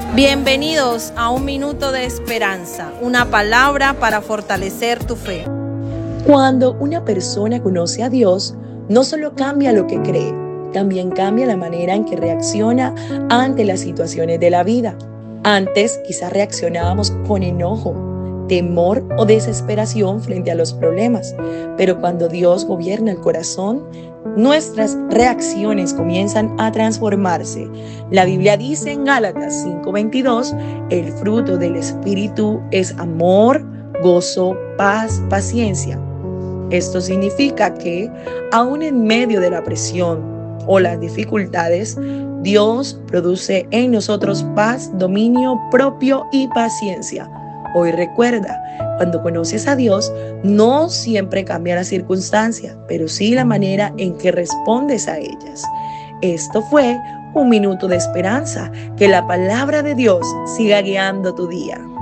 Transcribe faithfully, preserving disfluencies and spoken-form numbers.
Bienvenidos a un minuto de esperanza, una palabra para fortalecer tu fe. Cuando una persona conoce a Dios, no solo cambia lo que cree, también cambia la manera en que reacciona ante las situaciones de la vida. Antes quizás reaccionábamos con enojo, temor o desesperación frente a los problemas, pero cuando Dios gobierna el corazón, nuestras reacciones comienzan a transformarse. La Biblia dice en Gálatas cinco veintidós, el fruto del Espíritu es amor, gozo, paz, paciencia. Esto significa que, aún en medio de la presión o las dificultades, Dios produce en nosotros paz, dominio propio y paciencia. Hoy recuerda, cuando conoces a Dios, no siempre cambia la circunstancia, pero sí la manera en que respondes a ellas. Esto fue un minuto de esperanza. Que la palabra de Dios siga guiando tu día.